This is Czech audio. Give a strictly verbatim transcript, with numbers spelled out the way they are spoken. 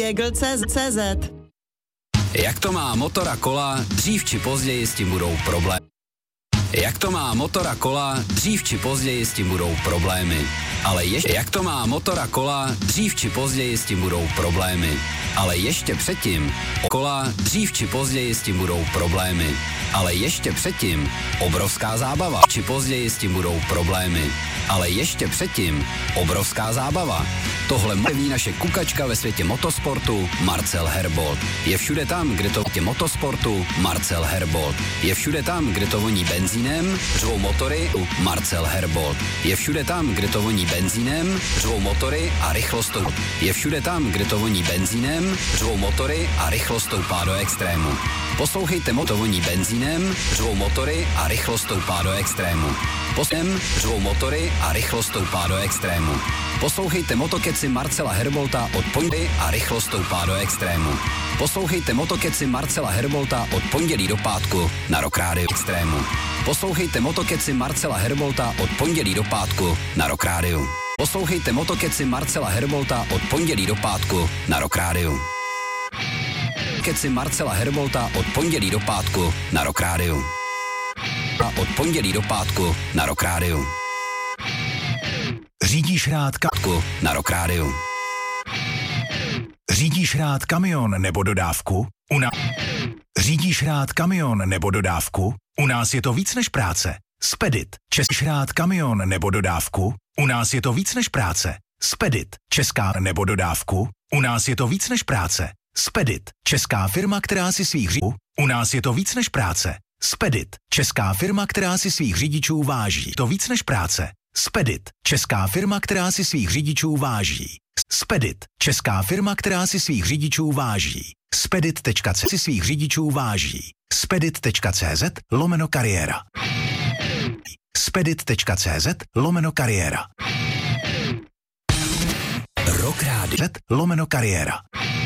Jägl tečka cé zet. Jak to má motor a kola, dřív či později s tím budou problémy. Jak to má motor a kola, dřív či později s tím budou problémy. Ale ještě, jak to má motor a kola, dřív či později s tím budou problémy. Ale ještě předtím, kola, dřív či později s tím budou problémy. Ale ještě předtím, obrovská zábava, či později s tím budou problémy. Ale ještě předtím, obrovská zábava. Tohle mluví naše kukačka ve světě motosportu Marcel Herbold. Je všude tam, kde to je motosportu Marcel Herbold. Je všude tam, kde to voní benzínem, řvou motory Marcel Herbold. Je všude tam, kde to voní benzínem, řvou motory a rychlost stoupá. Je všude tam, kde to voní benzínem, řvou motory a rychlost stoupá do extrému. Poslouchejte moto voní benzínem, řvou motory a rychlost stoupá do extrému. Posem řvou motory a rychlost stoupá do extrému. Poslouchejte motokeci Marcela Herbolta od pondělí a rychlost stoupá do extrému. Poslouchejte motokeci Marcela Herbolta od pondělí do pátku na Rock Radio Extrému. Poslouchejte motokeci Marcela Herbolta od pondělí do pátku na Rock Radio. Poslouchejte motokeci Marcela Herbolta od pondělí do pátku na Rock Radio. Keci Marcela Herbolta od pondělí do pátku na Rock Radio. A od pondělí do pátku na Rock Radio. Řídíš rád katku na Rock Radio. Řídíš rád kamion nebo dodávku? U nás. Řídíš rád kamion nebo dodávku? U nás je to víc než práce. Spedit. Český rád kamion nebo dodávku? U nás je to víc než práce. Spedit. Česká nebo dodávku? U nás je to víc než práce. Spedit. Česká firma, která si svých řidičů. U nás je to víc než práce. Spedit. Česká firma, která si svých řidičů váží. To víc než práce. Spedit. Česká firma, která si svých řidičů váží. Spedit. Česká firma, která si svých řidičů váží. Spedit tečka cé zet si svých řidičů váží. Spedit tečka cé zet lomeno kariéra. Spedit tečka cé zet lomeno kariéra. Rock Radio lomeno kariéra.